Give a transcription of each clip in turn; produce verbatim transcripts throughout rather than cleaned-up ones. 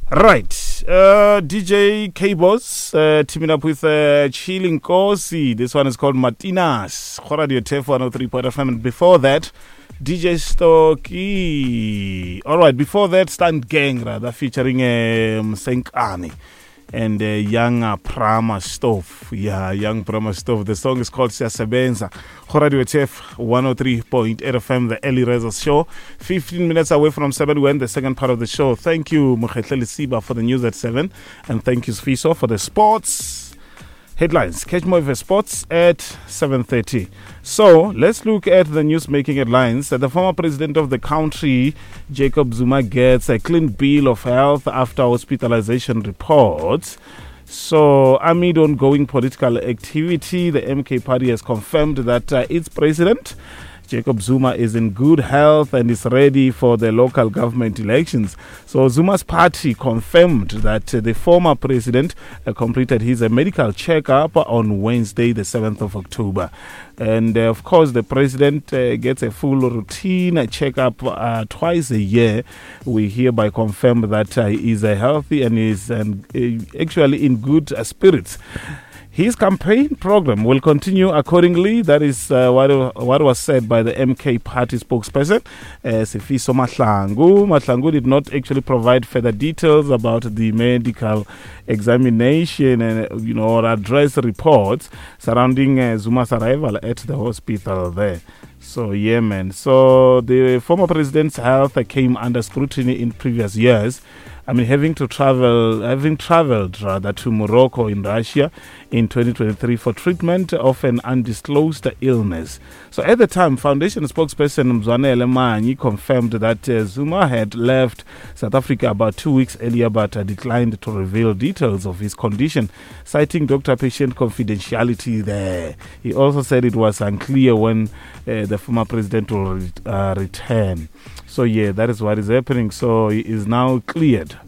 Right, uh, D J K-Boss uh, teaming up with uh, Chilling Kosi. This one is called Martinas. Radio T F one oh three point F M. And before that, D J Stocky. All right, before that, Stunt Gang, rather, featuring um, Senkani and uh, Young uh, Prama Stove. Yeah, Young Prama Stove. The song is called Siyasebenza. Radio T F one oh three point eight F M, the Early Rezos Show. fifteen minutes away from seven, we're in the second part of the show. Thank you, Mukhetleli Siba, for the news at seven. And thank you, Sfiso, for the sports headlines. Catch more of the sports at seven thirty. So, let's look at the news-making headlines. The former president of the country, Jacob Zuma, gets a clean bill of health after hospitalization reports. So, amid ongoing political activity, the M K party has confirmed that uh, its president, Jacob Zuma, is in good health and is ready for the local government elections. So Zuma's party confirmed that uh, the former president uh, completed his uh, medical checkup on Wednesday, the seventh of October. And uh, of course, the president uh, gets a full routine uh, checkup uh, twice a year. We hereby confirm that uh, he is uh, healthy and is um, uh, actually in good uh, spirits. His campaign program will continue accordingly. That is uh, what, what was said by the M K party spokesperson, uh, Sifiso Mahlangu. Mahlangu did not actually provide further details about the medical examination and, you know, or address reports surrounding uh, Zuma's arrival at the hospital there. So, yeah, man. So, the former president's health came under scrutiny in previous years. I mean, having to travel, having traveled rather to Morocco in Russia in twenty twenty-three for treatment of an undisclosed illness. So at the time, Foundation spokesperson Mzwanele Manyi confirmed that uh, Zuma had left South Africa about two weeks earlier, but uh, declined to reveal details of his condition, citing doctor-patient confidentiality there. He also said it was unclear when uh, the former president will re- uh, return. So, yeah, that is what is happening. So, he is now cleared,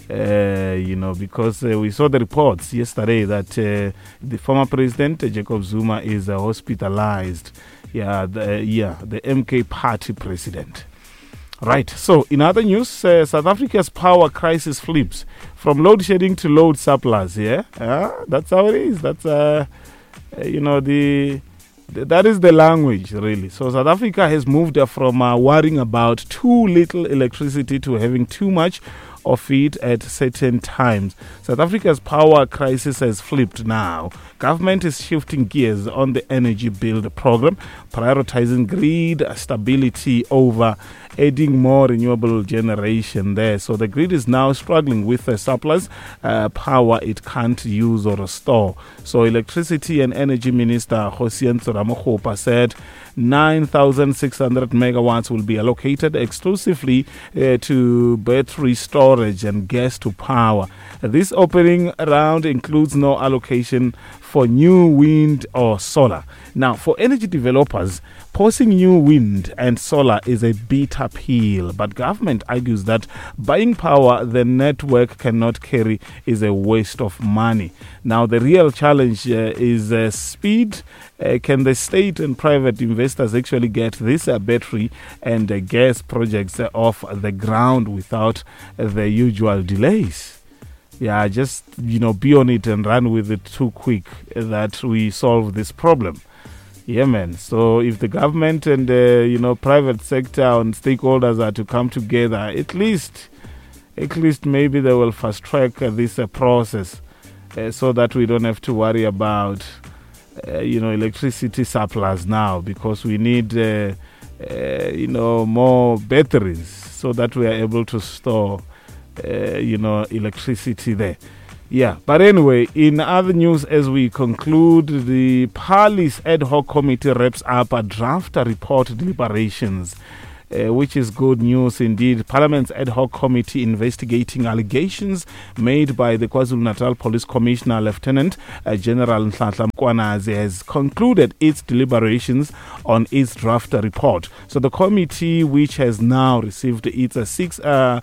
uh, you know, because uh, we saw the reports yesterday that uh, the former president, uh, Jacob Zuma, is uh, hospitalized. Yeah, the, yeah, the M K party president. Right. So, in other news, uh, South Africa's power crisis flips from load shedding to load surplus. Yeah, uh, that's how it is. That's, uh, uh, you know, the... That is the language, really. So South Africa has moved from uh, worrying about too little electricity to having too much of it at certain times. South Africa's power crisis has flipped now. Government is shifting gears on the energy build program, prioritizing grid stability over adding more renewable generation there. So the grid is now struggling with a surplus uh, power it can't use or store. So Electricity and Energy Minister Hosienzo Ramokgopa said nine thousand six hundred megawatts will be allocated exclusively uh, to battery storage and gas to power. This opening round includes no allocation for new wind or solar. Now, for energy developers, posting new wind and solar is a bit uphill, but government argues that buying power the network cannot carry is a waste of money. Now, the real challenge uh, is uh, speed. Uh, can the state and private investors actually get this uh, battery and uh, gas projects uh, off the ground without uh, the usual delays? Yeah, just, you know, be on it and run with it too quick uh, that we solve this problem. Yeah, man. So if the government and, uh, you know, private sector and stakeholders are to come together, at least, at least maybe they will fast track uh, this uh, process uh, so that we don't have to worry about, uh, you know, electricity surplus now, because we need, uh, uh, you know, more batteries so that we are able to store, uh, you know, electricity there. Yeah, but anyway, in other news, as we conclude, the Police Ad Hoc Committee wraps up a draft report deliberations, uh, which is good news indeed. Parliament's Ad Hoc Committee investigating allegations made by the KwaZulu-Natal Police Commissioner, Lieutenant uh, General Nhlanhla Mkhwanazi, has concluded its deliberations on its draft report. So the committee, which has now received its uh, six uh,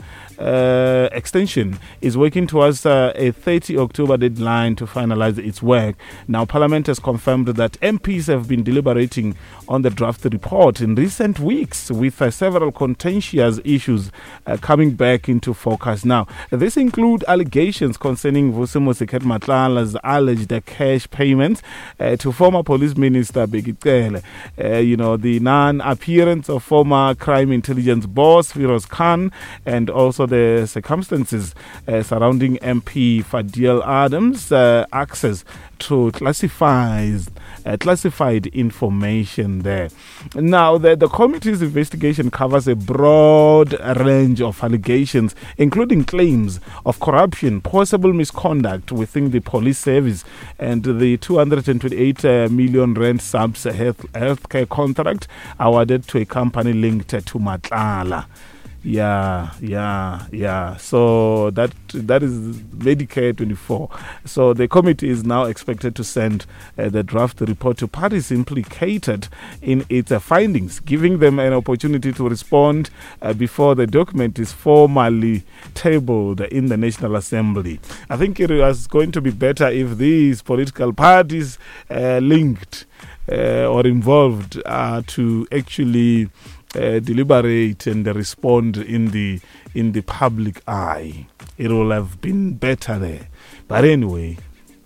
uh, extension, is working towards uh, a thirtieth of October deadline to finalize its work. Now, Parliament has confirmed that M Ps have been deliberating on the draft report in recent weeks, with uh, several contentious issues uh, coming back into focus now. This include allegations concerning Vusi Motsekedi Matlala's alleged cash payments uh, to former police minister Bheki Cele. Uh, you know, the non-appearance of former crime intelligence boss Firoz Khan, and also the circumstances uh, surrounding M P Fadil Adams' uh, access to classifies, uh, classified information there. Now, the, the committee's investigation covers a broad range of allegations, including claims of corruption, possible misconduct within the police service, and the two hundred twenty-eight uh, million rand subs health healthcare contract awarded to a company linked to Matlala. Yeah, yeah, yeah. So that that is Medicare twenty-four. So the committee is now expected to send uh, the draft report to parties implicated in its uh, findings, giving them an opportunity to respond uh, before the document is formally tabled in the National Assembly. I think it was going to be better if these political parties uh, linked uh, or involved are to actually Uh, deliberate and uh, respond in the in the public eye. It will have been better there. But anyway,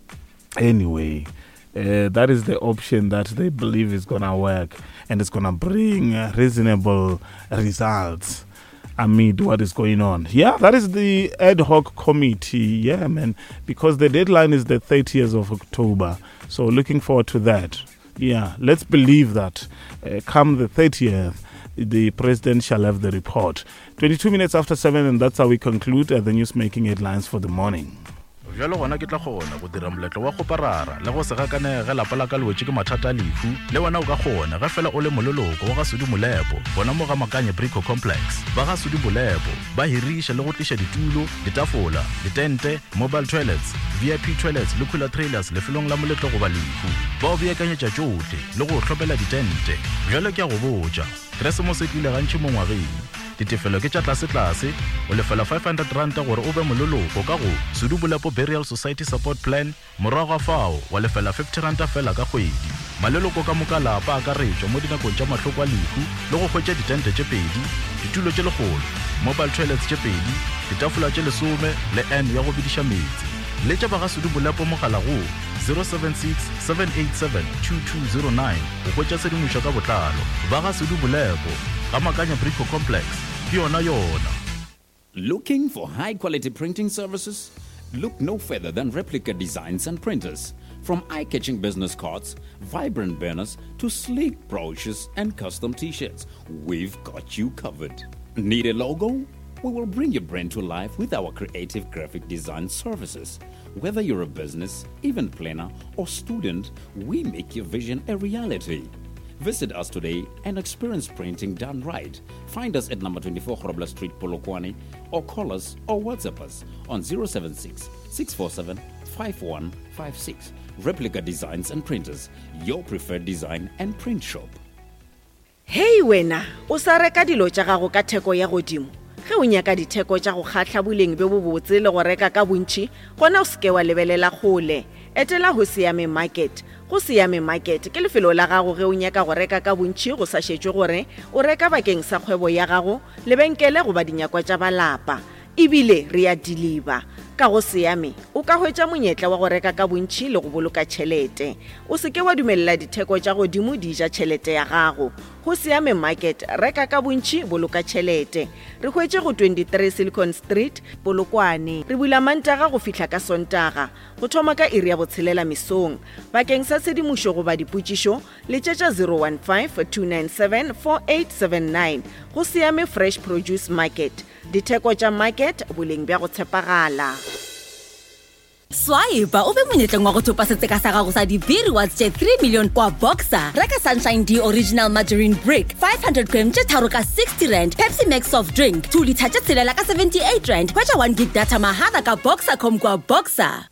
anyway, uh, that is the option that they believe is gonna work and it's gonna bring uh, reasonable results amid what is going on. Yeah, that is the ad hoc committee. Yeah, man, because the deadline is the thirtieth of October. So looking forward to that. Yeah, let's believe that uh, come the thirtieth. The president shall have the report. twenty-two minutes after seven, and that's how we conclude uh, the news-making headlines for the morning. Jalo gona ke tla gona go dira moletlo wa go parara le go sega kana ge lapa la ka lwetse ke mathata lefu le wena o ka gona ge fela o le mololoko wa ga Sudi Molepo bona mo ga Makanye Brico Complex ba ga Sudi Molepo ba hirisha le go tlisha ditulo ditafola ditente mobile toilets V I P toilets le cooler trailers le felong la moletlo go ba lefu ba o beakanyetsa tsotle le go tlhopela ditente jalo ke a go botsa Christmas e tlile gantši mo ngwageng ditefelo ke tša tlase tlase o lefela five hundred rand gore o be mololoko ka go Sudi Molepo Burial Society Support Plan morago fao wa lefela fifty rand fela ka kgwedi maleloko ka moka lapa ka retšwa mo dinakong tša mahloko a lefu le go hwetša ditente tše pedi ditulo tše legolo mobile toilets tše pedi ditafola tše lesome le n ya go bidiša metsi le tša ba ga Sudi Molepo mogala go zero seven six seven eight seven two two zero nine go hwetša sedimošo ka botlalo ba ga Sudi Molepo ga Makanye Brico Complex yona yona. Looking for high-quality printing services? Look no further than Replica Designs and Printers. From eye-catching business cards, vibrant banners, to sleek brochures and custom t-shirts, we've got you covered. Need a logo? We will bring your brand to life with our creative graphic design services. Whether you're a business, event planner, or student, we make your vision a reality. Visit us today and experience printing done right. Find us at number twenty-four Grobler Street, Polokwane, or call us or WhatsApp us on zero seven six, six four seven, five one five six. Replica Designs and Printers, your preferred design and print shop. Hey wena, o sa reka dilo tša gago ka theko ya godimo. Ge o nyaka ditheko tša go kgatla boleng be bo botse le go reka ka bontši, gona o seke wa lebelela gole. Etela ho Siame Market. Go Siame Market ke lefelo la gago ge o nyaka go reka ka bontši go sa šetšwe gore o reka bakeng sa kgwebo ya gago lebenkele go ba dinyakwa tša balapa. Ebile re a deliver. Ka go Siame o ka hwetša monyetla wa go reka ka bontši le go boloka tšhelete. O seke wa dumella ditheko tša godimo di ja tšhelete ya gago. Go Siame Market reka ka bontši boloka tšhelete. Re hwetše go twenty-three Silicon Street, Polokwane. Re bula Mantaga go fihla ka Sontaga. Go thoma ka iri ya botshelela mesong. Bakeng sa tshedimošo go ba dipotšišo letšetša zero one five, two nine seven, four eight seven nine. Go Siame Fresh Produce Market. Ditheko tša market boleng bja go tshepagala. Swaiba o be monyetleng wa go thopa setseka sa gago sa di-V rewards tše three million kwa Boxer. Reka Sunshine D Original Margarine Brick five hundred grams tše tharo ka sixty rand, Pepsi Max soft drink two liter tše tshelela ka seventy-eight rand, hwetša one gig data mahala ka Boxer com kwa Boxer.